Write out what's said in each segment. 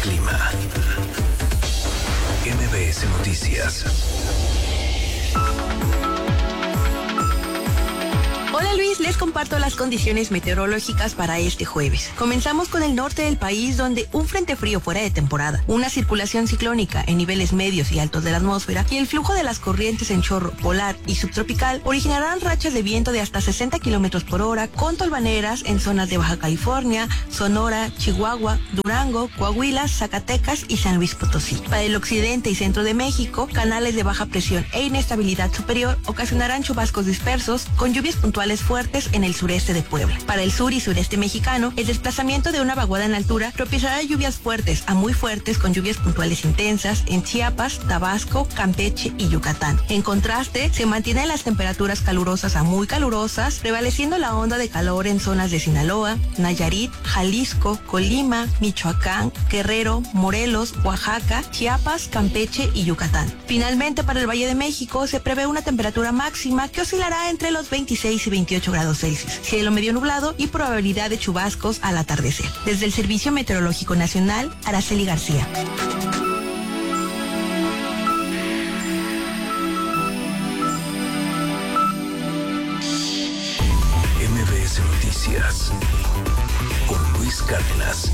clima. MBS Noticias. Hola Luis, les comparto las condiciones meteorológicas para este jueves. Comenzamos con el norte del país, donde un frente frío fuera de temporada, una circulación ciclónica en niveles medios y altos de la atmósfera y el flujo de las corrientes en chorro polar y subtropical originarán rachas de viento de hasta 60 kilómetros por hora con tolvaneras en zonas de Baja California, Sonora, Chihuahua, Durango, Coahuila, Zacatecas y San Luis Potosí. Para el occidente y centro de México, canales de baja presión e inestabilidad superior ocasionarán chubascos dispersos con lluvias puntuales fuertes en el sureste de Puebla. Para el sur y sureste mexicano, el desplazamiento de una vaguada en altura propiciará lluvias fuertes a muy fuertes con lluvias puntuales intensas en Chiapas, Tabasco, Campeche y Yucatán. En contraste, se mantienen las temperaturas calurosas a muy calurosas, prevaleciendo la onda de calor en zonas de Sinaloa, Nayarit, Jalisco, Colima, Michoacán, Guerrero, Morelos, Oaxaca, Chiapas, Campeche y Yucatán. Finalmente, para el Valle de México se prevé una temperatura máxima que oscilará entre los 26 y 28 grados Celsius, cielo medio nublado y probabilidad de chubascos al atardecer. Desde el Servicio Meteorológico Nacional, Araceli García. MBS Noticias con Luis Cárdenas.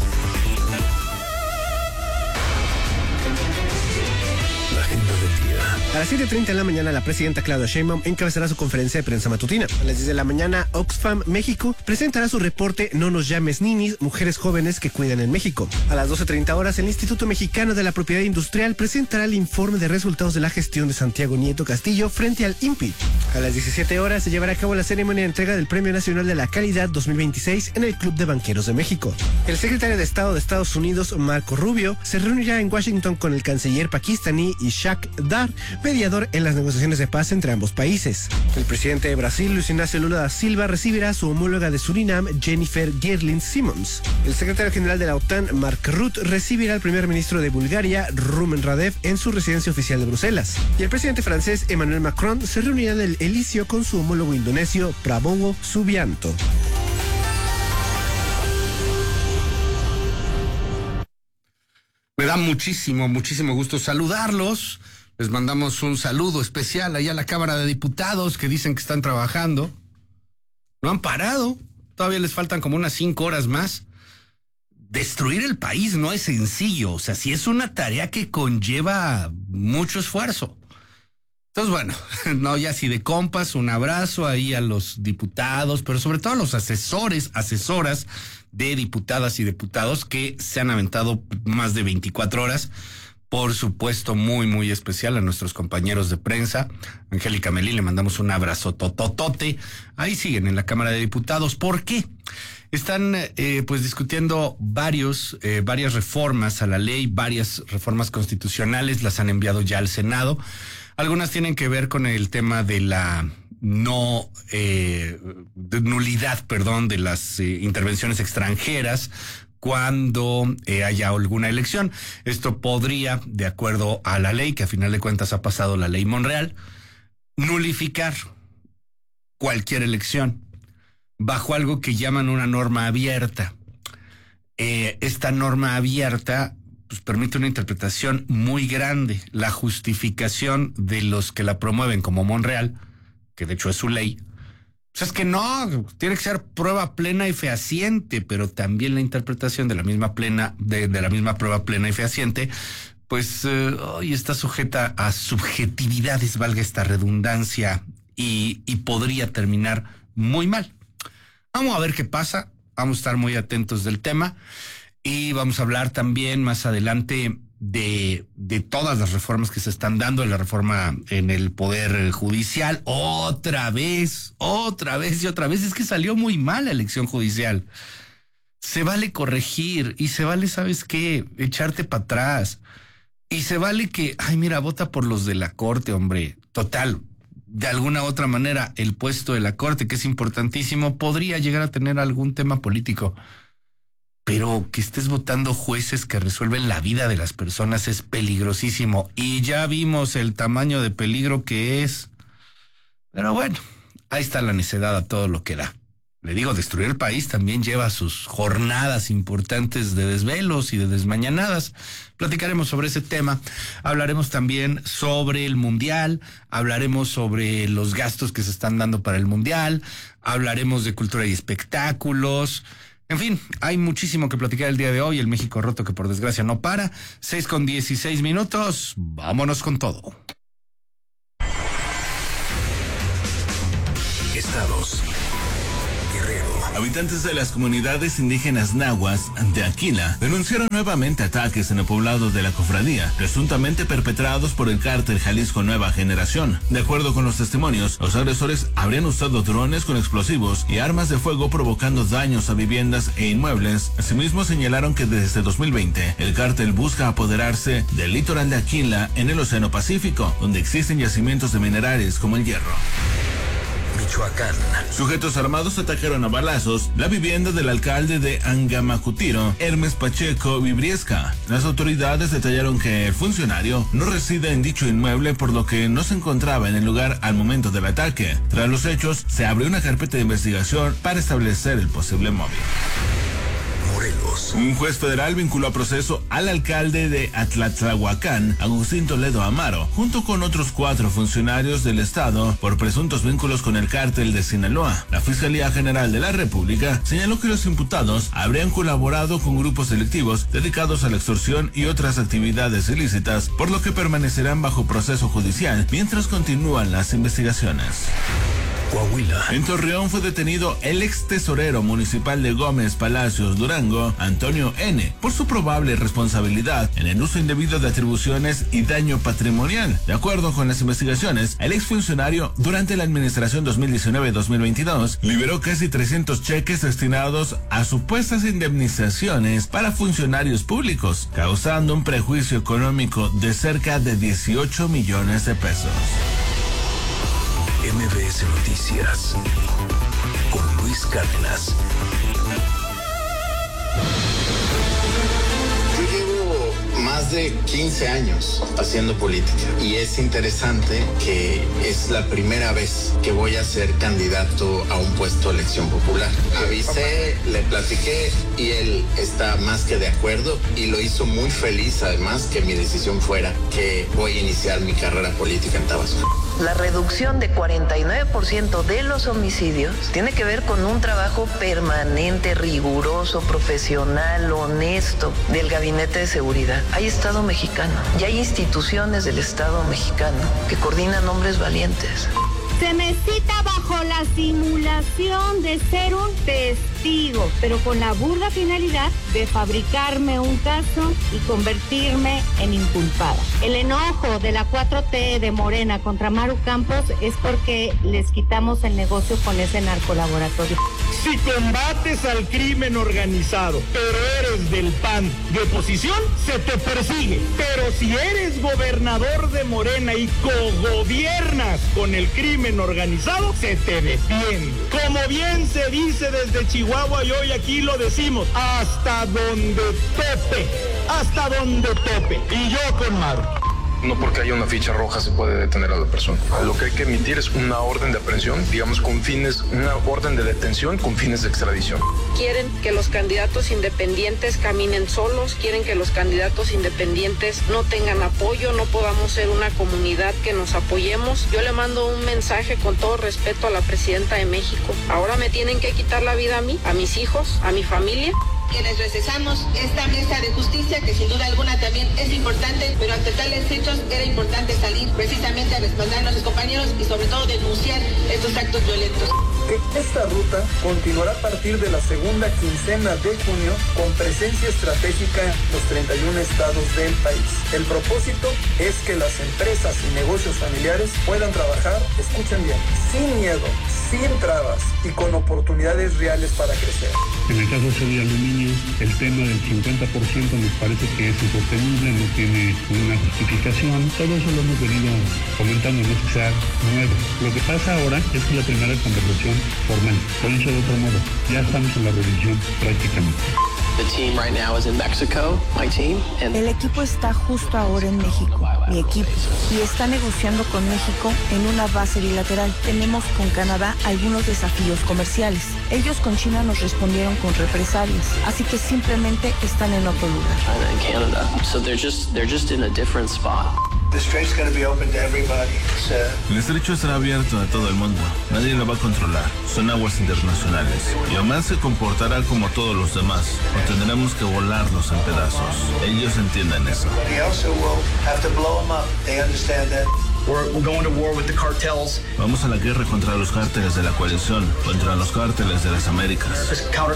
La agenda del día. A las 7:30 de la mañana, la presidenta Claudia Sheinbaum encabezará su conferencia de prensa matutina. A las 10 de la mañana, Oxfam México presentará su reporte No nos llames ninis, mujeres jóvenes que cuidan en México. A las 12:30 horas, el Instituto Mexicano de la Propiedad Industrial presentará el informe de resultados de la gestión de Santiago Nieto Castillo frente al INPI. A las 17 horas se llevará a cabo la ceremonia de entrega del Premio Nacional de la Calidad 2026 en el Club de Banqueros de México. El secretario de Estado de Estados Unidos, Marco Rubio, se reunirá en Washington con el canciller pakistaní Ishaq Dar, mediador en las negociaciones de paz entre ambos países. El presidente de Brasil, Luis Ignacio Lula da Silva, recibirá a su homóloga de Surinam, Jennifer Gerlind-Simons. El secretario general de la OTAN, Mark Rutte, recibirá al primer ministro de Bulgaria, Rumen Radev, en su residencia oficial de Bruselas. Y el presidente francés, Emmanuel Macron, se reunirá en el Elíseo con su homólogo indonesio, Prabowo Subianto. Me da muchísimo gusto saludarlos. Les mandamos un saludo especial allá a la Cámara de Diputados, que dicen que están trabajando. No han parado. Todavía les faltan como unas 5 horas más. Destruir el país no es sencillo. O sea, sí es una tarea que conlleva mucho esfuerzo. Entonces, bueno, no, ya así de compas, un abrazo ahí a los diputados, pero sobre todo a los asesoras de diputadas y diputados que se han aventado más de 24 horas. Por supuesto, muy especial a nuestros compañeros de prensa. Angélica Melín, le mandamos un abrazo tototote. Ahí siguen en la Cámara de Diputados. ¿Por qué? Están pues discutiendo varias reformas a la ley, varias reformas constitucionales, las han enviado ya al Senado. Algunas tienen que ver con el tema de la nulidad de las intervenciones extranjeras cuando haya alguna elección. Esto podría, de acuerdo a la ley, que a final de cuentas ha pasado la ley Monreal, nulificar cualquier elección bajo algo que llaman una norma abierta. Esta norma abierta pues permite una interpretación muy grande. La justificación de los que la promueven como Monreal, que de hecho es su ley, pues es que no, tiene que ser prueba plena y fehaciente, pero también la interpretación de la misma prueba plena y fehaciente, pues hoy está sujeta a subjetividades, valga esta redundancia, y podría terminar muy mal. Vamos a ver qué pasa, vamos a estar muy atentos del tema. Y vamos a hablar también más adelante de todas las reformas que se están dando, la reforma en el Poder Judicial. Otra vez y otra vez. Es que salió muy mal la elección judicial. Se vale corregir y se vale, ¿sabes qué? Echarte para atrás. Y se vale que, mira, vota por los de la Corte, hombre. Total, de alguna u otra manera, el puesto de la Corte, que es importantísimo, podría llegar a tener algún tema político. Pero que estés votando jueces que resuelven la vida de las personas es peligrosísimo. Y ya vimos el tamaño de peligro que es. Pero bueno, ahí está la necedad a todo lo que da. le digo, destruir el país también lleva sus jornadas importantes de desvelos y de desmañanadas. Platicaremos sobre ese tema. Hablaremos también sobre el Mundial, hablaremos sobre los gastos que se están dando para el Mundial, hablaremos de cultura y espectáculos. En fin, hay muchísimo que platicar el día de hoy. El México roto que por desgracia no para. 6:16. Vámonos con todo. Estados. Guerrero. Habitantes de las comunidades indígenas nahuas de Aquila denunciaron nuevamente ataques en el poblado de la cofradía, presuntamente perpetrados por el cártel Jalisco Nueva Generación. De acuerdo con los testimonios, los agresores habrían usado drones con explosivos y armas de fuego provocando daños a viviendas e inmuebles. Asimismo señalaron que desde 2020 el cártel busca apoderarse del litoral de Aquila en el Océano Pacífico, donde existen yacimientos de minerales como el hierro. Michoacán. Sujetos armados atacaron a balazos la vivienda del alcalde de Angamacutiro, Hermes Pacheco Vibriesca. Las autoridades detallaron que el funcionario no reside en dicho inmueble, por lo que no se encontraba en el lugar al momento del ataque. Tras los hechos, se abrió una carpeta de investigación para establecer el posible móvil. Morelos. Un juez federal vinculó a proceso al alcalde de Atlatlahuacán, Agustín Toledo Amaro, junto con otros 4 funcionarios del estado por presuntos vínculos con el cártel de Sinaloa. La Fiscalía General de la República señaló que los imputados habrían colaborado con grupos delictivos dedicados a la extorsión y otras actividades ilícitas, por lo que permanecerán bajo proceso judicial mientras continúan las investigaciones. Coahuila. En Torreón fue detenido el ex tesorero municipal de Gómez Palacios, Durango, Antonio N., por su probable responsabilidad en el uso indebido de atribuciones y daño patrimonial. De acuerdo con las investigaciones, el exfuncionario, durante la administración 2019-2022, liberó casi 300 cheques destinados a supuestas indemnizaciones para funcionarios públicos, causando un prejuicio económico de cerca de 18 millones de pesos. MBS Noticias con Luis Cárdenas. Yo llevo más de 15 años haciendo política y es interesante que es la primera vez que voy a ser candidato a un puesto de elección popular. Avisé, le platiqué y él está más que de acuerdo y lo hizo muy feliz además que mi decisión fuera que voy a iniciar mi carrera política en Tabasco. La reducción de 49% de los homicidios tiene que ver con un trabajo permanente, riguroso, profesional, honesto del Gabinete de Seguridad. Hay Estado mexicano y hay instituciones del Estado mexicano que coordinan hombres valientes. Se me cita bajo la simulación de ser un testigo, pero con la burda finalidad de fabricarme un caso y convertirme en inculpada. El enojo de la 4T de Morena contra Maru Campos es porque les quitamos el negocio con ese narcolaboratorio. Si combates al crimen organizado, pero eres del PAN de oposición, se te persigue. Pero si eres gobernador de Morena y cogobiernas con el crimen organizado, se te defiende. Como bien se dice desde Chihuahua y hoy aquí lo decimos, hasta donde tope, hasta donde tope. Y yo con Maru. No porque haya una ficha roja se puede detener a la persona. Lo que hay que emitir es una orden de aprehensión, digamos una orden de detención con fines de extradición. Quieren que los candidatos independientes caminen solos, quieren que los candidatos independientes no tengan apoyo, no podamos ser una comunidad que nos apoyemos. Yo le mando un mensaje con todo respeto a la presidenta de México. Ahora me tienen que quitar la vida a mí, a mis hijos, a mi familia. Quienes recesamos esta mesa de justicia, que sin duda alguna también es importante, pero ante tales hechos era importante salir precisamente a respaldar a nuestros compañeros y sobre todo denunciar estos actos violentos. Esta ruta continuará a partir de la segunda quincena de junio con presencia estratégica en los 31 estados del país. El propósito es que las empresas y negocios familiares puedan trabajar, escuchen bien, sin miedo, sin trabas y con oportunidades reales para crecer. En el caso de aluminio, el tema del 50% nos parece que es insostenible, no tiene una justificación. Todo eso lo hemos venido comentando, no es que sea nuevo. Lo que pasa ahora es que la primera conversación formal, por dicho de otro modo, ya estamos en la revisión prácticamente. El equipo está justo ahora en México, mi equipo, y está negociando con México en una base bilateral. Tenemos con Canadá algunos desafíos comerciales. Ellos con China nos respondieron con represalias, así que simplemente están en otro lugar. El estrecho estará abierto a todo el mundo. Nadie lo va a controlar. Son aguas internacionales. Y Oman se comportará como todos los demás. O tendremos que volarlos en pedazos. Ellos entienden eso. Vamos a la guerra contra los cárteles de la coalición, contra los cárteles de las Américas.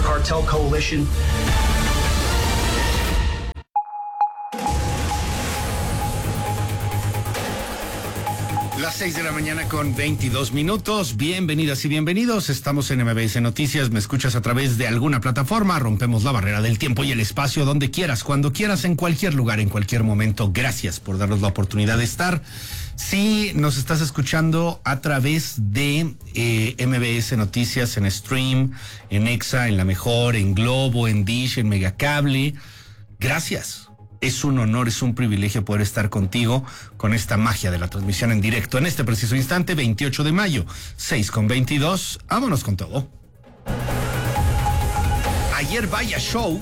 Las 6 de la mañana con 22 minutos. Bienvenidas y bienvenidos. Estamos en MBS Noticias. Me escuchas a través de alguna plataforma. Rompemos la barrera del tiempo y el espacio donde quieras, cuando quieras, en cualquier lugar, en cualquier momento. Gracias por darnos la oportunidad de estar. Si nos estás escuchando a través de MBS Noticias en Stream, en Exa, en La Mejor, en Globo, en Dish, en Megacable, gracias. Es un honor, es un privilegio poder estar contigo con esta magia de la transmisión en directo en este preciso instante, 28 de mayo, 6:22. Vámonos con todo. Ayer vaya show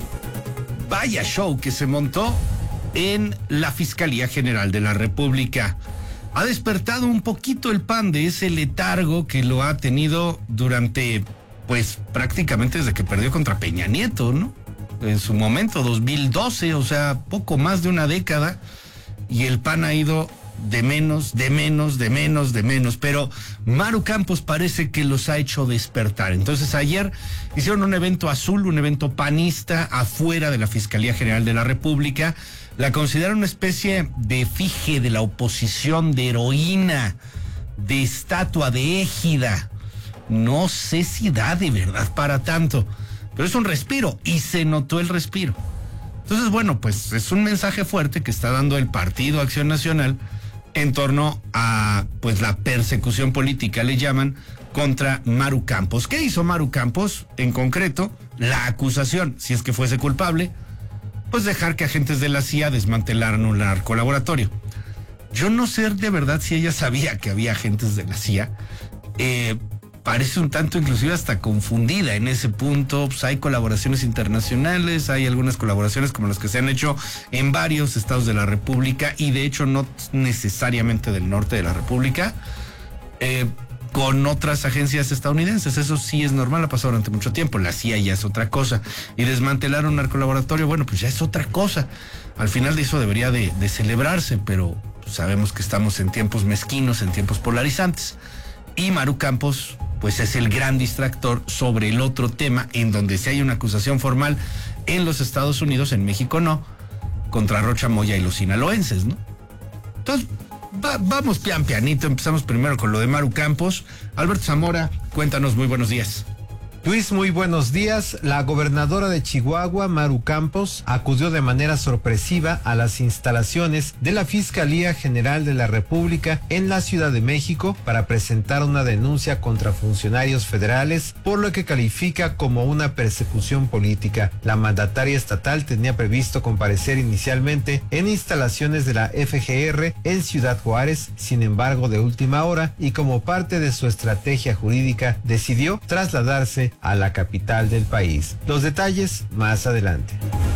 que se montó en la Fiscalía General de la República. Ha despertado un poquito el PAN de ese letargo que lo ha tenido durante, pues prácticamente desde que perdió contra Peña Nieto, ¿no? En su momento, 2012, o sea, poco más de una década, y el PAN ha ido de menos, pero Maru Campos parece que los ha hecho despertar. Entonces ayer hicieron un evento azul, un evento panista afuera de la Fiscalía General de la República. La consideran una especie de efigie de la oposición, de heroína, de estatua, de égida. No sé si da de verdad para tanto, pero es un respiro, y se notó el respiro. Entonces, bueno, pues es un mensaje fuerte que está dando el Partido Acción Nacional en torno a, pues, la persecución política, le llaman, contra Maru Campos. ¿Qué hizo Maru Campos? En concreto, la acusación, si es que fuese culpable, pues dejar que agentes de la CIA desmantelaran un narcolaboratorio. Yo no sé de verdad si ella sabía que había agentes de la CIA. Parece un tanto inclusive hasta confundida en ese punto. Pues hay colaboraciones internacionales, hay algunas colaboraciones como las que se han hecho en varios estados de la República, y de hecho no necesariamente del norte de la República, con otras agencias estadounidenses. Eso sí es normal, ha pasado durante mucho tiempo. La CIA ya es otra cosa, y desmantelar un narcolaboratorio, bueno, pues ya es otra cosa. Al final de eso debería de celebrarse, pero sabemos que estamos en tiempos mezquinos, en tiempos polarizantes, y Maru Campos pues es el gran distractor sobre el otro tema, en donde sí hay una acusación formal en los Estados Unidos, en México no, contra Rocha Moya y los sinaloenses, ¿no? Entonces, vamos pianito. Empezamos primero con lo de Maru Campos. Alberto Zamora, cuéntanos, muy buenos días. Luis, muy buenos días. La gobernadora de Chihuahua, Maru Campos, acudió de manera sorpresiva a las instalaciones de la Fiscalía General de la República en la Ciudad de México para presentar una denuncia contra funcionarios federales por lo que califica como una persecución política. La mandataria estatal tenía previsto comparecer inicialmente en instalaciones de la FGR en Ciudad Juárez, sin embargo, de última hora y como parte de su estrategia jurídica, decidió trasladarse a la capital del país. Los detalles más adelante.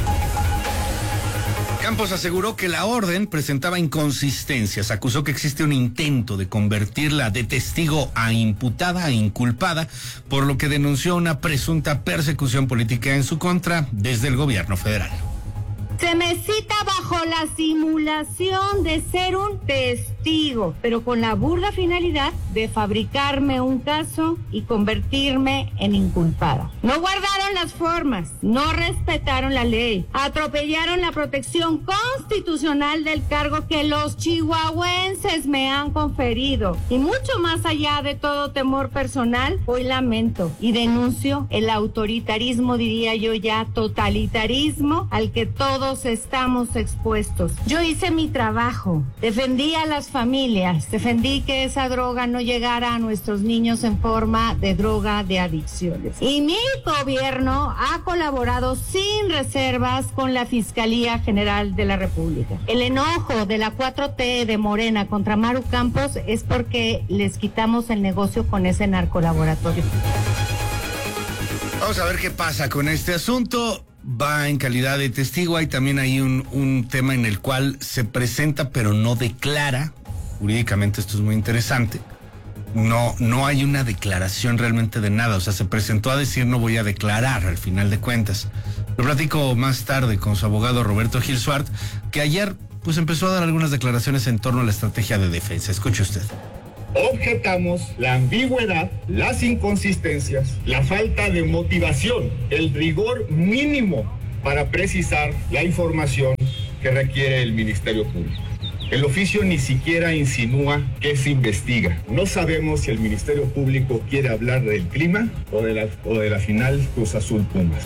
Campos aseguró que la orden presentaba inconsistencias, acusó que existe un intento de convertirla de testigo a imputada a inculpada, por lo que denunció una presunta persecución política en su contra desde el gobierno federal. Se me cita bajo la simulación de ser un testigo, pero con la burda finalidad de fabricarme un caso y convertirme en inculpada. No guardaron las formas, no respetaron la ley, atropellaron la protección constitucional del cargo que los chihuahuenses me han conferido. Y mucho más allá de todo temor personal, hoy lamento y denuncio el autoritarismo, diría yo ya totalitarismo, al que todos todos estamos expuestos. Yo hice mi trabajo, defendí a las familias, defendí que esa droga no llegara a nuestros niños en forma de droga de adicciones. Y mi gobierno ha colaborado sin reservas con la Fiscalía General de la República. El enojo de la 4T de Morena contra Maru Campos es porque les quitamos el negocio con ese narcolaboratorio. Vamos a ver qué pasa con este asunto. Va en calidad de testigo. Hay también ahí un tema en el cual se presenta pero no declara. Jurídicamente esto es muy interesante. No hay una declaración realmente de nada. O sea, se presentó a decir no voy a declarar al final de cuentas. Lo platico más tarde con su abogado Roberto Gil Suart, que ayer pues empezó a dar algunas declaraciones en torno a la estrategia de defensa. Escuche usted. Objetamos la ambigüedad, las inconsistencias, la falta de motivación, el rigor mínimo para precisar la información que requiere el Ministerio Público. El oficio ni siquiera insinúa que se investiga. No sabemos si el Ministerio Público quiere hablar del clima o de la final Cruz Azul Pumas.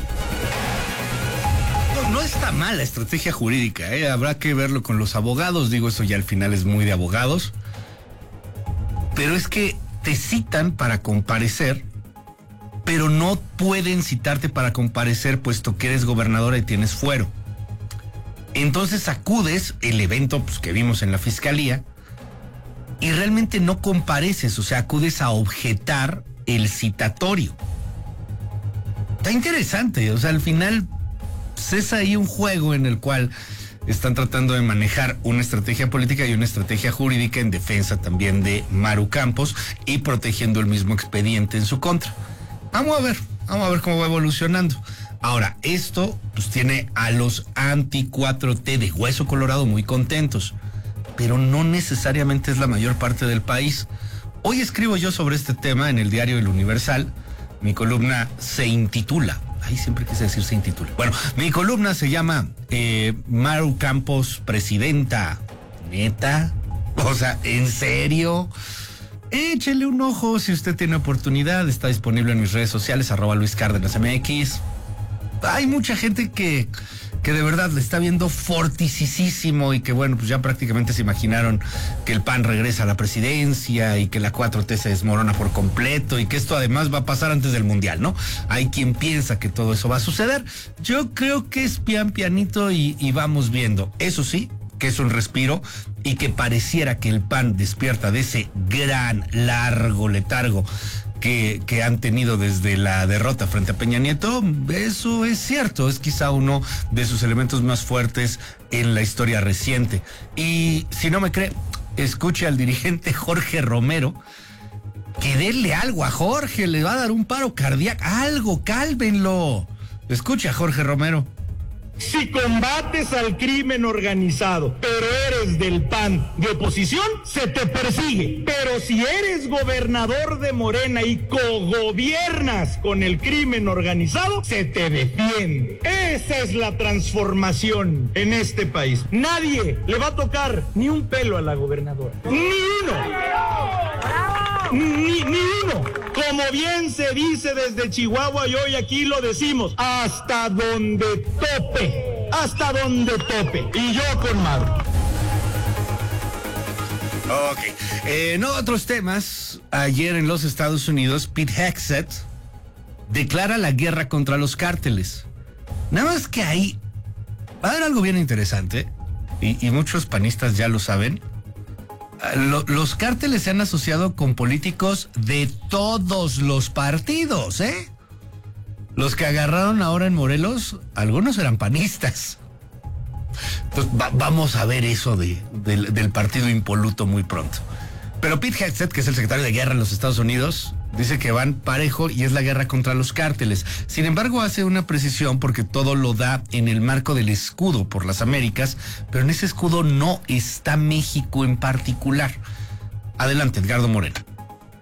No está mal la estrategia jurídica, habrá que verlo con los abogados. Digo, eso ya al final es muy de abogados. Pero es que te citan para comparecer, pero no pueden citarte para comparecer puesto que eres gobernadora y tienes fuero. Entonces acudes, el evento pues, que vimos en la fiscalía, y realmente no compareces, o sea, acudes a objetar el citatorio. Está interesante, o sea, al final pues, es ahí un juego en el cual están tratando de manejar una estrategia política y una estrategia jurídica en defensa también de Maru Campos y protegiendo el mismo expediente en su contra. Vamos a ver cómo va evolucionando. Ahora, esto pues tiene a los anti-4T de Hueso Colorado muy contentos, pero no necesariamente es la mayor parte del país. Hoy escribo yo sobre este tema en el diario El Universal. Mi columna se intitula... Ay, siempre quise decir se intitula. Bueno, mi columna se llama Maru Campos Presidenta. ¿Neta? O sea, ¿en serio? Échele un ojo si usted tiene oportunidad. Está disponible en mis redes sociales, @LuisCárdenasMX. Hay mucha gente que de verdad le está viendo fortisísimo y que bueno, pues ya prácticamente se imaginaron que el PAN regresa a la presidencia y que la 4T se desmorona por completo y que esto además va a pasar antes del Mundial, ¿no? Hay quien piensa que todo eso va a suceder. Yo creo que es pianito y vamos viendo. Eso sí, que es un respiro y que pareciera que el PAN despierta de ese gran, largo letargo que han tenido desde la derrota frente a Peña Nieto. Eso es cierto, es quizá uno de sus elementos más fuertes en la historia reciente. Y si no me cree, escuche al dirigente Jorge Romero, que denle algo a Jorge, le va a dar un paro cardíaco, algo, cálmenlo. Escuche a Jorge Romero. Si combates al crimen organizado, pero eres del PAN de oposición, se te persigue. Pero si eres gobernador de Morena y cogobiernas con el crimen organizado, se te defiende. Esa es la transformación en este país. Nadie le va a tocar ni un pelo a la gobernadora. Ni uno. Como bien se dice desde Chihuahua y hoy aquí lo decimos, hasta donde tope. Y yo con Maru. Ok. En otros temas, ayer en los Estados Unidos, Pete Hegseth declara la guerra contra los cárteles. Nada más que ahí va a haber algo bien interesante, y muchos panistas ya lo saben. Los cárteles se han asociado con políticos de todos los partidos, ¿eh? Los que agarraron ahora en Morelos, algunos eran panistas. Entonces, vamos a ver eso del partido impoluto muy pronto. Pero Pete Hegseth, que es el secretario de Guerra en los Estados Unidos, dice que van parejo y es la guerra contra los cárteles. Sin embargo, hace una precisión porque todo lo da en el marco del escudo por las Américas, pero en ese escudo no está México en particular. Adelante, Edgardo Moreno.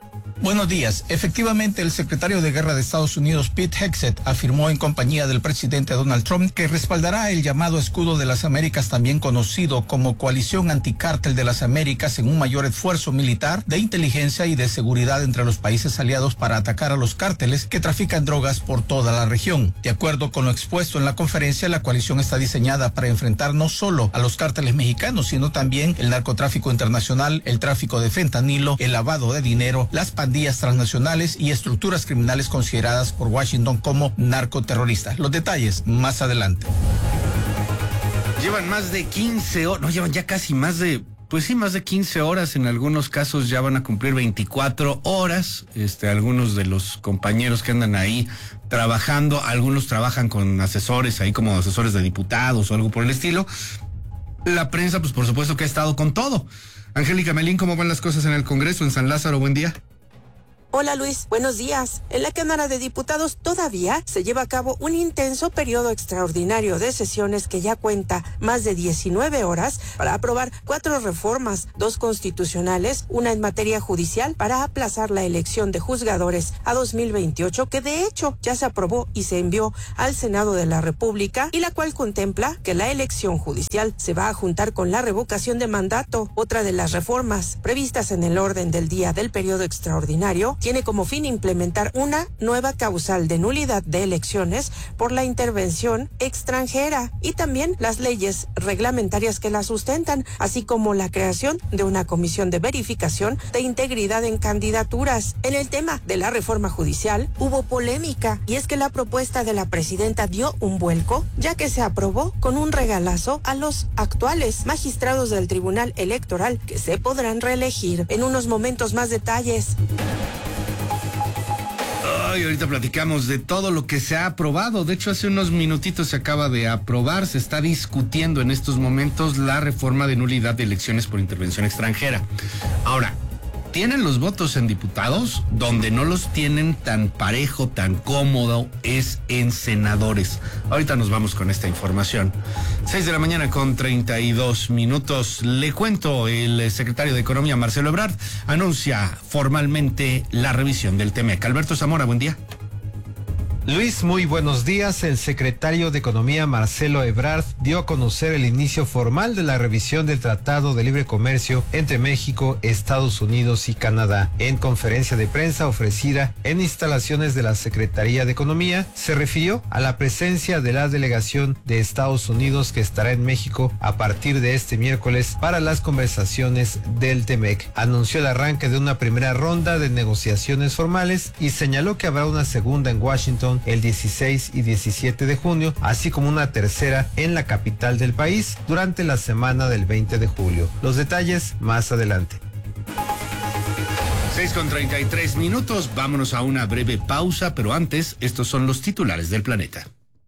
Buenos días. Efectivamente, el secretario de Guerra de Estados Unidos, Pete Hegseth, afirmó en compañía del presidente Donald Trump que respaldará el llamado Escudo de las Américas, también conocido como Coalición Anticártel de las Américas, en un mayor esfuerzo militar de inteligencia y de seguridad entre los países aliados para atacar a los cárteles que trafican drogas por toda la región. De acuerdo con lo expuesto en la conferencia, la coalición está diseñada para enfrentar no solo a los cárteles mexicanos, sino también el narcotráfico internacional, el tráfico de fentanilo, el lavado de dinero, las pandillas transnacionales y estructuras criminales consideradas por Washington como narcoterroristas. Los detalles más adelante. Llevan más de 15 horas, no, llevan ya casi más de 15 horas, en algunos casos ya van a cumplir 24 horas, algunos de los compañeros que andan ahí trabajando, algunos trabajan con asesores ahí como asesores de diputados o algo por el estilo. La prensa, pues por supuesto que ha estado con todo. Angélica Melín, ¿cómo van las cosas en el Congreso, en San Lázaro? Buen día. Hola Luis, buenos días. En la Cámara de Diputados todavía se lleva a cabo un intenso periodo extraordinario de sesiones que ya cuenta más de 19 horas para aprobar 4 reformas, 2 constitucionales, una en materia judicial para aplazar la elección de juzgadores a 2028, que de hecho ya se aprobó y se envió al Senado de la República, y la cual contempla que la elección judicial se va a juntar con la revocación de mandato. Otra de las reformas previstas en el orden del día del periodo extraordinario tiene como fin implementar una nueva causal de nulidad de elecciones por la intervención extranjera y también las leyes reglamentarias que la sustentan, así como la creación de una comisión de verificación de integridad en candidaturas. En el tema de la reforma judicial hubo polémica, y es que la propuesta de la presidenta dio un vuelco, ya que se aprobó con un regalazo a los actuales magistrados del Tribunal Electoral, que se podrán reelegir. En unos momentos más detalles. Ay, ahorita platicamos de todo lo que se ha aprobado. De hecho, hace unos minutitos se acaba de aprobar, se está discutiendo en estos momentos la reforma de nulidad de elecciones por intervención extranjera. Ahora, tienen los votos en diputados, donde no los tienen tan parejo, tan cómodo, es en senadores. Ahorita nos vamos con esta información. 6 de la mañana con 32 minutos. Le cuento, el secretario de Economía, Marcelo Ebrard, anuncia formalmente la revisión del TEMEC. Alberto Zamora, buen día. Luis, muy buenos días. El secretario de Economía, Marcelo Ebrard, dio a conocer el inicio formal de la revisión del Tratado de Libre Comercio entre México, Estados Unidos y Canadá. En conferencia de prensa ofrecida en instalaciones de la Secretaría de Economía, se refirió a la presencia de la delegación de Estados Unidos que estará en México a partir de este miércoles para las conversaciones del TEMEC. Anunció el arranque de una primera ronda de negociaciones formales y señaló que habrá una segunda en Washington el 16 y 17 de junio, así como una tercera en la capital del país durante la semana del 20 de julio. Los detalles más adelante. 6:33 minutos, vámonos a una breve pausa, pero antes, estos son los titulares del planeta.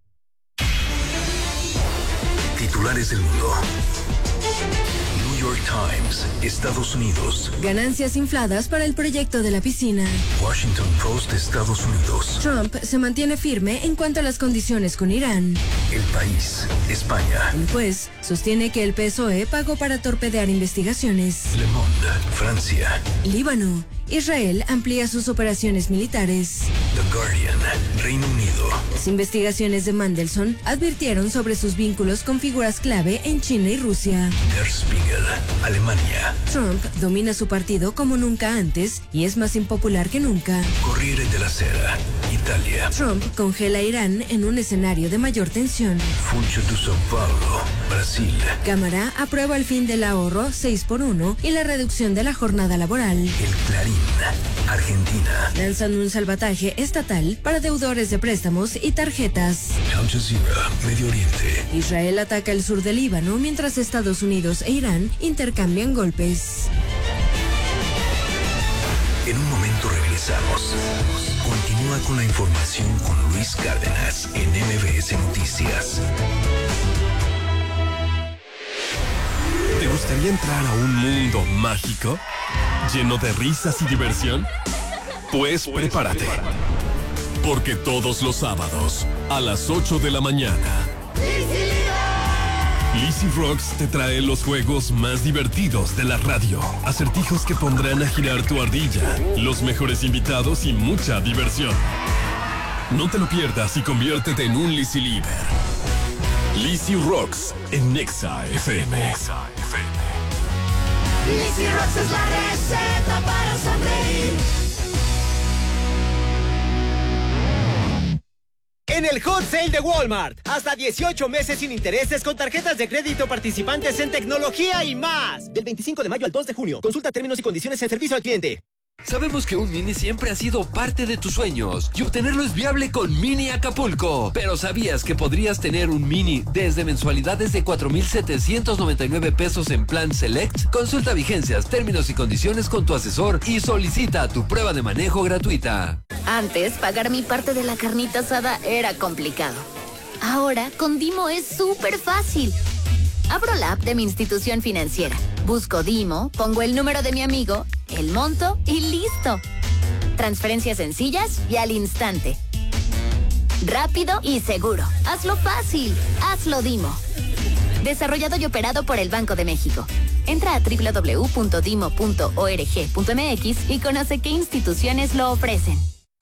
Titulares del mundo. New York Times, Estados Unidos. Ganancias infladas para el proyecto de la piscina. Washington Post, Estados Unidos. Trump se mantiene firme en cuanto a las condiciones con Irán. El País, España. El juez sostiene que el PSOE pagó para torpedear investigaciones. Le Monde, Francia. Líbano. Israel amplía sus operaciones militares. The Guardian, Reino Unido. Las investigaciones de Mandelson advirtieron sobre sus vínculos con figuras clave en China y Rusia. Der Spiegel, Alemania. Trump domina su partido como nunca antes y es más impopular que nunca. Corriere della Sera, Italia. Trump congela a Irán en un escenario de mayor tensión. Funcho de São Paulo, Brasil. Cámara aprueba el fin del ahorro 6x1 y la reducción de la jornada laboral. El Clarín, Argentina. Lanzan un salvataje estatal para deudores de préstamos y tarjetas. Al Jazeera, Medio Oriente. Israel ataca el sur del Líbano mientras Estados Unidos e Irán intercambian golpes. En un momento regresamos. Continúa con la información con Luis Cárdenas en MBS Noticias. ¿Te gustaría entrar a un mundo mágico? ¿Lleno de risas y diversión? Pues prepárate. Porque todos los sábados, a las 8 de la mañana, Lizzy Rocks te trae los juegos más divertidos de la radio. Acertijos que pondrán a girar tu ardilla, los mejores invitados y mucha diversión. No te lo pierdas y conviértete en un Lizzy Lieber. Lizzy Rocks en Nexa FM. Lizzy Rocks es la receta para sonreír. En el Hot Sale de Walmart, hasta 18 meses sin intereses con tarjetas de crédito participantes en tecnología y más. Del 25 de mayo al 2 de junio. Consulta términos y condiciones en servicio al cliente. Sabemos que un Mini siempre ha sido parte de tus sueños y obtenerlo es viable con Mini Acapulco. Pero ¿sabías que podrías tener un Mini desde mensualidades de 4,799 pesos en Plan Select? Consulta vigencias, términos y condiciones con tu asesor y solicita tu prueba de manejo gratuita. Antes, pagar mi parte de la carnita asada era complicado. Ahora, con Dimo es súper fácil. Abro la app de mi institución financiera, busco Dimo, pongo el número de mi amigo, el monto y listo. Transferencias sencillas y al instante. Rápido y seguro. Hazlo fácil. Hazlo Dimo. Desarrollado y operado por el Banco de México. Entra a www.dimo.org.mx y conoce qué instituciones lo ofrecen.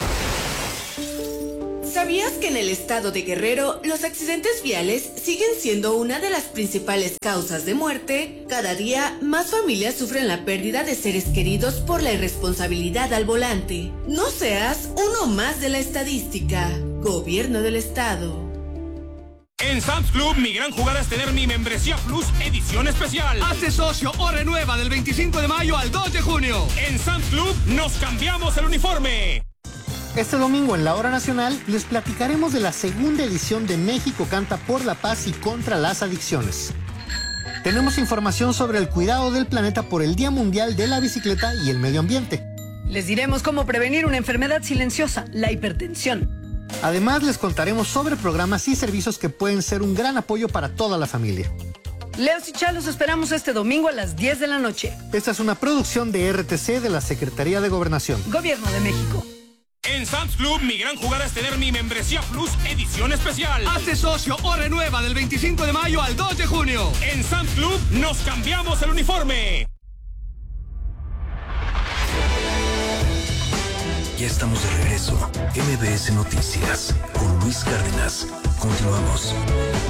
¿Sabías que en el estado de Guerrero los accidentes viales siguen siendo una de las principales causas de muerte? Cada día más familias sufren la pérdida de seres queridos por la irresponsabilidad al volante. No seas uno más de la estadística. Gobierno del Estado. En Sam's Club, mi gran jugada es tener mi membresía Plus edición especial. Hazte socio o renueva del 25 de mayo al 2 de junio. En Sam's Club nos cambiamos el uniforme. Este domingo en la Hora Nacional les platicaremos de la segunda edición de México Canta por la Paz y contra las Adicciones. Tenemos información sobre el cuidado del planeta por el Día Mundial de la Bicicleta y el Medio Ambiente. Les diremos cómo prevenir una enfermedad silenciosa, la hipertensión. Además, les contaremos sobre programas y servicios que pueden ser un gran apoyo para toda la familia. Leos y Chá, los esperamos este domingo a las 10 de la noche. Esta es una producción de RTC de la Secretaría de Gobernación. Gobierno de México. En Sam's Club, mi gran jugada es tener mi membresía Plus edición especial. Hazte socio o renueva del 25 de mayo al 2 de junio. En Sam's Club nos cambiamos el uniforme. Ya estamos de regreso. MBS Noticias con Luis Cárdenas. Continuamos.